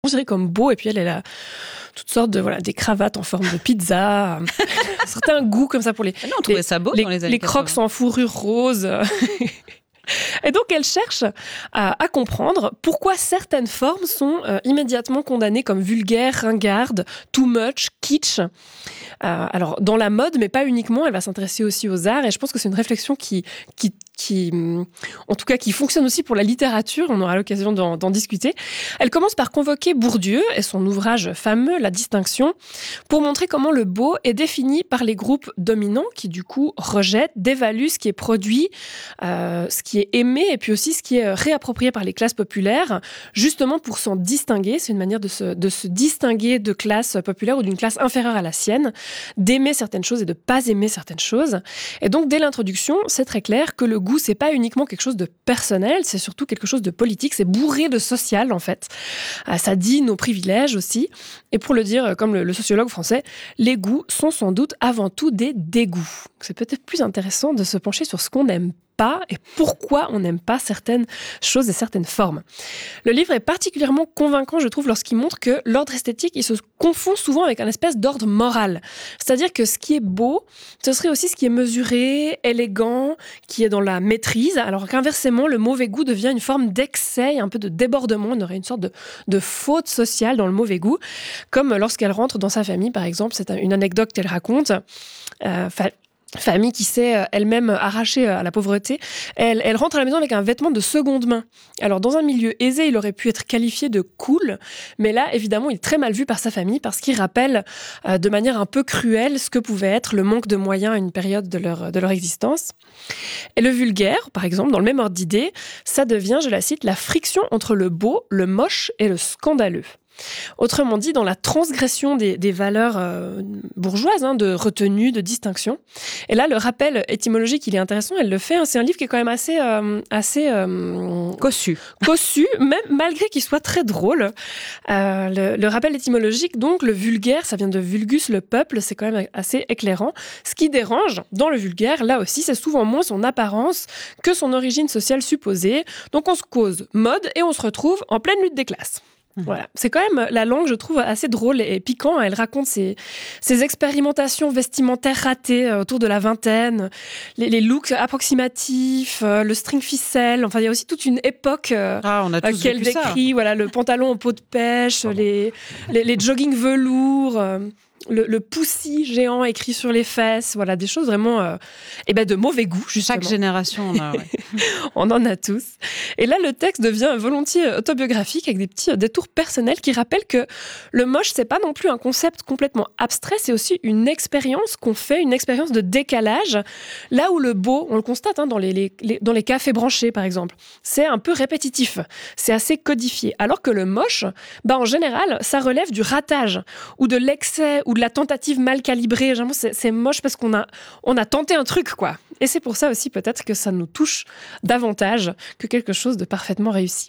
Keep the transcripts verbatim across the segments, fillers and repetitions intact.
considéré comme beau, et puis elle, elle a toutes sortes de, voilà, des cravates en forme de pizza, un certain goût comme ça pour les, ah non, on trouvait les, ça beau les, dans les années les crocs en fourrure rose. Et donc, elle cherche à, à comprendre pourquoi certaines formes sont euh, immédiatement condamnées comme vulgaires, ringardes, too much, kitsch. Euh, alors, dans la mode, mais pas uniquement, elle va s'intéresser aussi aux arts. Et je pense que c'est une réflexion qui, qui, qui en tout cas, qui fonctionne aussi pour la littérature. On aura l'occasion d'en, d'en discuter. Elle commence par convoquer Bourdieu et son ouvrage fameux, La Distinction, pour montrer comment le beau est défini par les groupes dominants qui, du coup, rejettent, dévaluent ce qui est produit, euh, ce qui est aimé, et puis aussi ce qui est réapproprié par les classes populaires, justement pour s'en distinguer. C'est une manière de se, de se distinguer de classes populaires ou d'une classe inférieure à la sienne, d'aimer certaines choses et de ne pas aimer certaines choses. Et donc, dès l'introduction, c'est très clair que le goût, c'est pas uniquement quelque chose de personnel, c'est surtout quelque chose de politique, c'est bourré de social, en fait. Ça dit nos privilèges aussi. Et pour le dire, comme le, le sociologue français, les goûts sont sans doute avant tout des dégoûts. C'est peut-être plus intéressant de se pencher sur ce qu'on n'aime pas et pourquoi on n'aime pas certaines choses et certaines formes. Le livre est particulièrement convaincant, je trouve, lorsqu'il montre que l'ordre esthétique, il se confond souvent avec un espèce d'ordre moral. C'est-à-dire que ce qui est beau, ce serait aussi ce qui est mesuré, élégant, qui est dans la maîtrise, alors qu'inversement, le mauvais goût devient une forme d'excès, un peu de débordement. On aurait une sorte de, de faute sociale dans le mauvais goût, comme lorsqu'elle rentre dans sa famille, par exemple. C'est une anecdote qu'elle raconte. Euh, Famille qui s'est elle-même arrachée à la pauvreté. Elle, elle rentre à la maison avec un vêtement de seconde main. Alors, dans un milieu aisé, il aurait pu être qualifié de cool, mais là, évidemment, il est très mal vu par sa famille parce qu'il rappelle euh, de manière un peu cruelle ce que pouvait être le manque de moyens à une période de leur, de leur existence. Et le vulgaire, par exemple, dans le même ordre d'idée, ça devient, je la cite, la friction entre le beau, le moche et le scandaleux. Autrement dit, dans la transgression des, des valeurs euh, bourgeoises, hein, de retenue, de distinction. Et là, le rappel étymologique, il est intéressant, elle le fait. Hein, c'est un livre qui est quand même assez... Euh, assez euh, cossu. Cossu, même malgré qu'il soit très drôle. Euh, le, le rappel étymologique, donc, le vulgaire, ça vient de vulgus, le peuple, c'est quand même assez éclairant. Ce qui dérange, dans le vulgaire, là aussi, c'est souvent moins son apparence que son origine sociale supposée. Donc, on se cause mode et on se retrouve en pleine lutte des classes. Voilà. C'est quand même la langue, je trouve, assez drôle et piquant. Elle raconte ses, ses expérimentations vestimentaires ratées autour de la vingtaine, les, les looks approximatifs, le string ficelle. Enfin, il y a aussi toute une époque ah, on a tous qu'elle décrit. Ça. Voilà, le pantalon en peau de pêche, ah bon. les, les, les jogging velours. Euh, Le, le poussi géant écrit sur les fesses, voilà, des choses vraiment euh, eh ben de mauvais goût, justement. Chaque génération en a, ouais. On en a tous. Et là, le texte devient volontiers autobiographique avec des petits détours personnels qui rappellent que le moche, c'est pas non plus un concept complètement abstrait, c'est aussi une expérience qu'on fait, une expérience de décalage. Là où le beau, on le constate hein, dans, les, les, les, dans les cafés branchés, par exemple, c'est un peu répétitif, c'est assez codifié. Alors que le moche, bah, en général, ça relève du ratage ou de l'excès ou de la tentative mal calibrée. Généralement, c'est, c'est moche parce qu'on a, on a tenté un truc, quoi. Et c'est pour ça aussi, peut-être, que ça nous touche davantage que quelque chose de parfaitement réussi.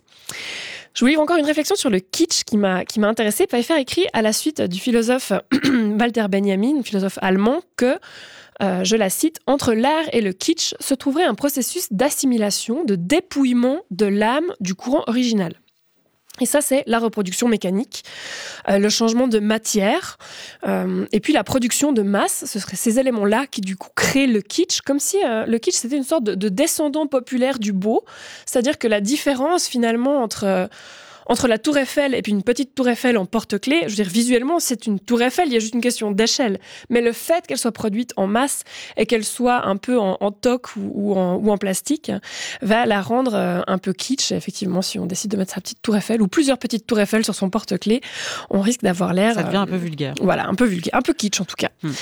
Je vous livre encore une réflexion sur le kitsch qui m'a, qui m'a intéressée. Pfeiffer écrit à la suite du philosophe Walter Benjamin, philosophe allemand, que, euh, je la cite, « Entre l'art et le kitsch se trouverait un processus d'assimilation, de dépouillement de l'âme du courant original. » Et ça, c'est la reproduction mécanique, euh, le changement de matière, euh, et puis la production de masse. Ce seraient ces éléments-là qui, du coup, créent le kitsch, comme si euh, le kitsch, c'était une sorte de, de descendant populaire du beau. C'est-à-dire que la différence, finalement, entre... Euh, Entre la tour Eiffel et puis une petite tour Eiffel en porte-clés, je veux dire, visuellement, c'est une tour Eiffel, il y a juste une question d'échelle. Mais le fait qu'elle soit produite en masse et qu'elle soit un peu en, en toc ou, ou, en, ou en plastique va la rendre un peu kitsch. Et effectivement, si on décide de mettre sa petite tour Eiffel ou plusieurs petites tours Eiffel sur son porte-clés, on risque d'avoir l'air... Ça devient euh, un peu vulgaire. Voilà, un peu vulgaire, un peu kitsch en tout cas. Hum.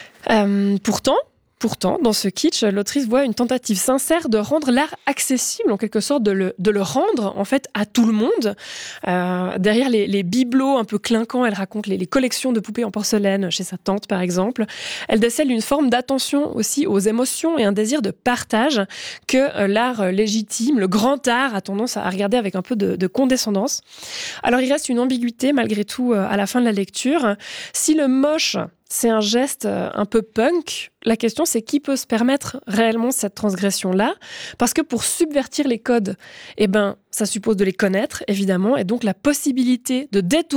Euh, pourtant... Pourtant, dans ce kitsch, l'autrice voit une tentative sincère de rendre l'art accessible, en quelque sorte, de le, de le rendre, en fait, à tout le monde. Euh, derrière les, les bibelots un peu clinquants, elle raconte les, les collections de poupées en porcelaine chez sa tante, par exemple. Elle décèle une forme d'attention aussi aux émotions et un désir de partage que euh, l'art légitime, le grand art, a tendance à regarder avec un peu de, de condescendance. Alors, il reste une ambiguïté, malgré tout, euh, à la fin de la lecture. Si le moche... c'est un geste un peu punk. La question, c'est qui peut se permettre réellement cette transgression-là ? Parce que pour subvertir les codes, eh ben, ça suppose de les connaître, évidemment, et donc la possibilité de détourner